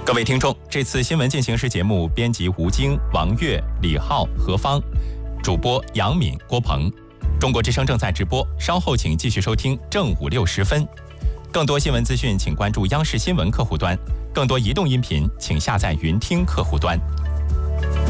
各位听众，这次新闻进行时节目编辑吴京、王悦、李浩、何芳，主播杨敏、郭鹏。中国之声正在直播，稍后请继续收听正午6时分。更多新闻资讯，请关注央视新闻客户端；更多移动音频，请下载云听客户端。